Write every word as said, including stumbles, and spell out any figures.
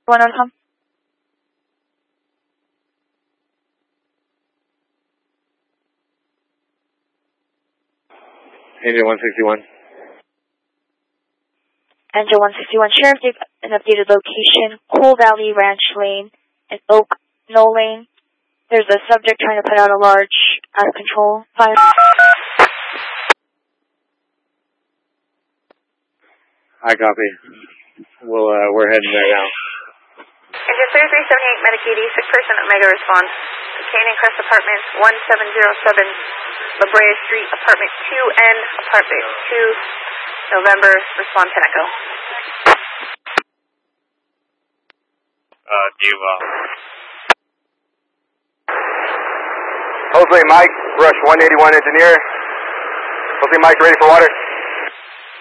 one on home. Angel one sixty-one. Angel one sixty-one, Sheriff gave an updated location, Coal Valley Ranch Lane and Oak Knoll Lane. There's a subject trying to put out a large, out of control fire. I copy. We'll, uh, we're heading there now. Engine thirty-three seventy-eight, Medic E D, sick person, Omega respond. Canyon Crest Apartments, one seven zero seven, La Brea Street, Apartment two N, Apartment two, November, respond ten Echo. Uh, do you, uh... Hopefully Mike, Rush one eighty-one engineer. Hopefully Mike ready for water.